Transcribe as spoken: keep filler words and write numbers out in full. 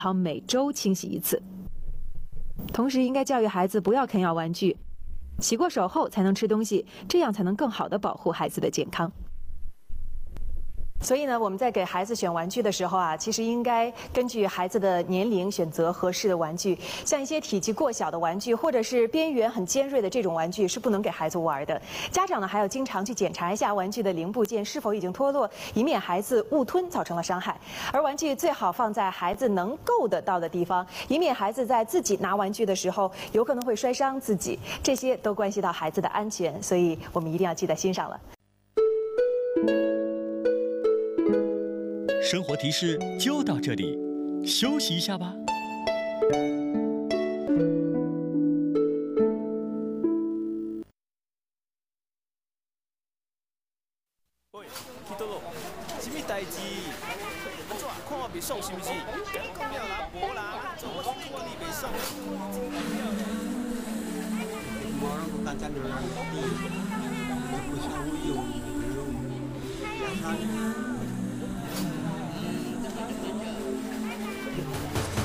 好每周清洗一次。同时，应该教育孩子不要啃咬玩具，洗过手后才能吃东西，这样才能更好地保护孩子的健康。 所以呢，我们在给孩子选玩具的时候啊，其实应该根据孩子的年龄选择合适的玩具。像一些体积过小的玩具，或者是边缘很尖锐的这种玩具，是不能给孩子玩的。家长呢，还要经常去检查一下玩具的零部件是否已经脱落，以免孩子误吞造成了伤害。而玩具最好放在孩子能够得到的地方，以免孩子在自己拿玩具的时候有可能会摔伤自己。这些都关系到孩子的安全，所以我们一定要记在心上了。 生活提示就到这里，休息一下吧。 喂，去倒咯？什么代志？安怎？看我袂爽是不是？讲讲了啦，无啦，做我是看你袂爽。 我那个干干的，地，不像我有有，两三。